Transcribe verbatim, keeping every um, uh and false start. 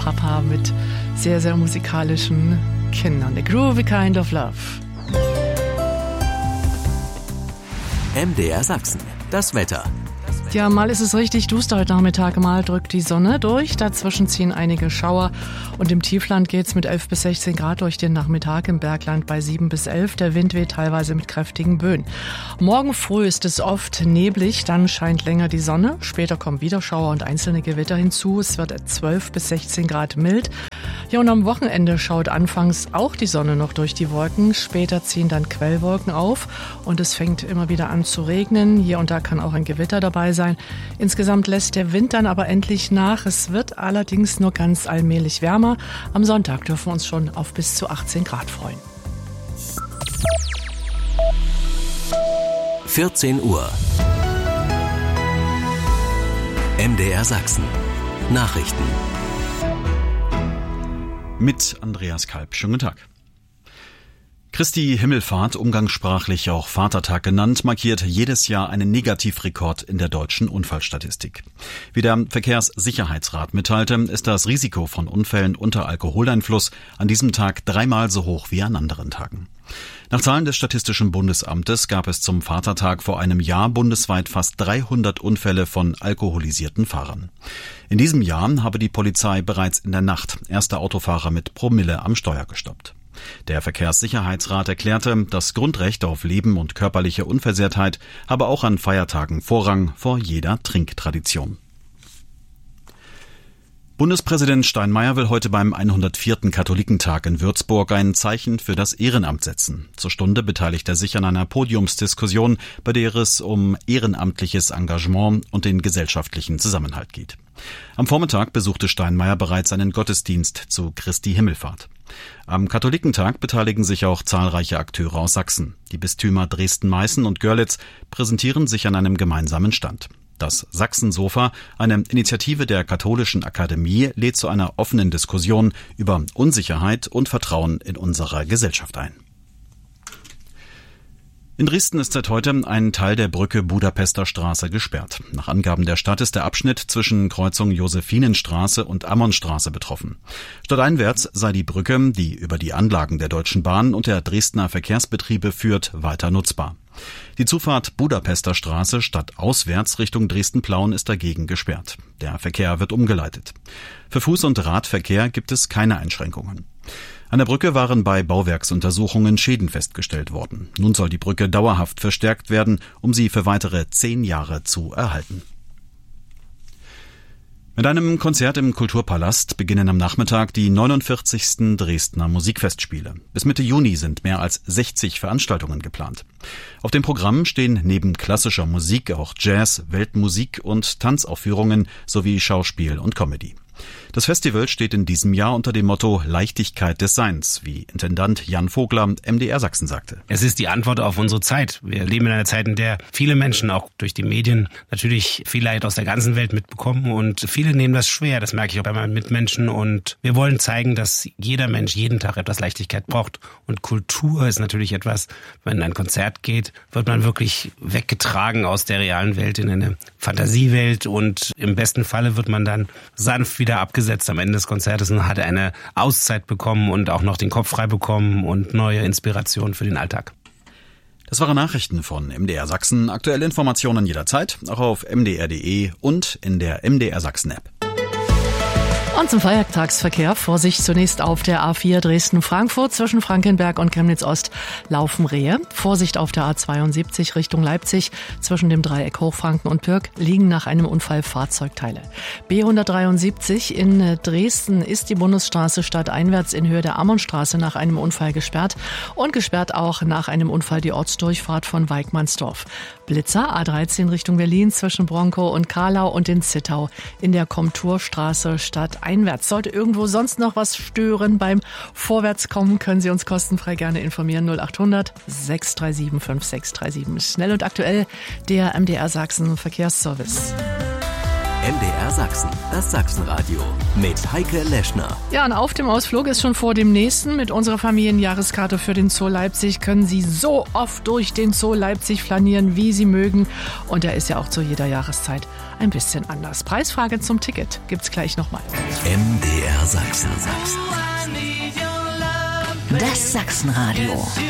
Papa mit sehr, sehr musikalischen Kindern. The Groovy Kind of Love. M D R Sachsen, das Wetter. Ja, mal ist es richtig duster heute Nachmittag, mal drückt die Sonne durch, dazwischen ziehen einige Schauer und im Tiefland geht's mit elf bis sechzehn Grad durch den Nachmittag, im Bergland bei sieben bis elf, der Wind weht teilweise mit kräftigen Böen. Morgen früh ist es oft neblig, dann scheint länger die Sonne, später kommen wieder Schauer und einzelne Gewitter hinzu, es wird zwölf bis sechzehn Grad mild. Ja, und am Wochenende schaut anfangs auch die Sonne noch durch die Wolken, später ziehen dann Quellwolken auf und es fängt immer wieder an zu regnen, hier und da kann auch ein Gewitter dabei sein. Insgesamt lässt der Wind dann aber endlich nach. Es wird allerdings nur ganz allmählich wärmer. Am Sonntag dürfen wir uns schon auf bis zu achtzehn Grad freuen. vierzehn Uhr. M D R Sachsen. Nachrichten. Mit Andreas Kalb. Schönen guten Tag. Christi Himmelfahrt, umgangssprachlich auch Vatertag genannt, markiert jedes Jahr einen Negativrekord in der deutschen Unfallstatistik. Wie der Verkehrssicherheitsrat mitteilte, ist das Risiko von Unfällen unter Alkoholeinfluss an diesem Tag dreimal so hoch wie an anderen Tagen. Nach Zahlen des Statistischen Bundesamtes gab es zum Vatertag vor einem Jahr bundesweit fast dreihundert Unfälle von alkoholisierten Fahrern. In diesem Jahr habe die Polizei bereits in der Nacht erste Autofahrer mit Promille am Steuer gestoppt. Der Verkehrssicherheitsrat erklärte, das Grundrecht auf Leben und körperliche Unversehrtheit habe auch an Feiertagen Vorrang vor jeder Trinktradition. Bundespräsident Steinmeier will heute beim hundertvierten Katholikentag in Würzburg ein Zeichen für das Ehrenamt setzen. Zur Stunde beteiligt er sich an einer Podiumsdiskussion, bei der es um ehrenamtliches Engagement und den gesellschaftlichen Zusammenhalt geht. Am Vormittag besuchte Steinmeier bereits einen Gottesdienst zu Christi Himmelfahrt. Am Katholikentag beteiligen sich auch zahlreiche Akteure aus Sachsen. Die Bistümer Dresden-Meißen und Görlitz präsentieren sich an einem gemeinsamen Stand. Das Sachsensofa, eine Initiative der Katholischen Akademie, lädt zu einer offenen Diskussion über Unsicherheit und Vertrauen in unserer Gesellschaft ein. In Dresden ist seit heute ein Teil der Brücke Budapester Straße gesperrt. Nach Angaben der Stadt ist der Abschnitt zwischen Kreuzung Josephinenstraße und Ammonstraße betroffen. Stadteinwärts sei die Brücke, die über die Anlagen der Deutschen Bahn und der Dresdner Verkehrsbetriebe führt, weiter nutzbar. Die Zufahrt Budapester Straße stadtauswärts Richtung Dresden-Plauen ist dagegen gesperrt. Der Verkehr wird umgeleitet. Für Fuß- und Radverkehr gibt es keine Einschränkungen. An der Brücke waren bei Bauwerksuntersuchungen Schäden festgestellt worden. Nun soll die Brücke dauerhaft verstärkt werden, um sie für weitere zehn Jahre zu erhalten. Mit einem Konzert im Kulturpalast beginnen am Nachmittag die neunundvierzigsten Dresdner Musikfestspiele. Bis Mitte Juni sind mehr als sechzig Veranstaltungen geplant. Auf dem Programm stehen neben klassischer Musik auch Jazz, Weltmusik und Tanzaufführungen sowie Schauspiel und Comedy. Das Festival steht in diesem Jahr unter dem Motto Leichtigkeit des Seins, wie Intendant Jan Vogler M D R Sachsen sagte. Es ist die Antwort auf unsere Zeit. Wir leben in einer Zeit, in der viele Menschen auch durch die Medien natürlich viel Leid aus der ganzen Welt mitbekommen und viele nehmen das schwer. Das merke ich auch bei meinen Mitmenschen und wir wollen zeigen, dass jeder Mensch jeden Tag etwas Leichtigkeit braucht und Kultur ist natürlich etwas, wenn ein Konzert geht, wird man wirklich weggetragen aus der realen Welt in eine Fantasiewelt und im besten Falle wird man dann sanft wieder abgesetzt am Ende des Konzertes und hat eine Auszeit bekommen und auch noch den Kopf frei bekommen und neue Inspirationen für den Alltag. Das waren Nachrichten von M D R Sachsen. Aktuelle Informationen jederzeit, auch auf m d r punkt d e und in der M D R Sachsen App. Und zum Feiertagsverkehr. Vorsicht zunächst auf der A vier Dresden-Frankfurt. Zwischen Frankenberg und Chemnitz-Ost laufen Rehe. Vorsicht auf der A zweiundsiebzig Richtung Leipzig. Zwischen dem Dreieck Hochfranken und Pürg liegen nach einem Unfall Fahrzeugteile. B hundertdreiundsiebzig in Dresden ist die Bundesstraße stadteinwärts in Höhe der Ammonstraße nach einem Unfall gesperrt. Und gesperrt auch nach einem Unfall die Ortsdurchfahrt von Weikmannsdorf. Blitzer A dreizehn Richtung Berlin zwischen Bronkow und Karlau und in Zittau in der Komturstraße stadteinwärts. Sollte irgendwo sonst noch was stören beim Vorwärtskommen, können Sie uns kostenfrei gerne informieren. null achthundert sechs drei sieben fünf sechs drei sieben. Schnell und aktuell der M D R Sachsen Verkehrsservice. M D R Sachsen, das Sachsenradio mit Heike Leschner. Ja, und auf dem Ausflug ist schon vor dem nächsten. Mit unserer Familienjahreskarte für den Zoo Leipzig können Sie so oft durch den Zoo Leipzig flanieren, wie Sie mögen. Und er ist ja auch zu jeder Jahreszeit ein bisschen anders. Preisfrage zum Ticket gibt's gleich nochmal. M D R Sachsen. Das Sachsenradio.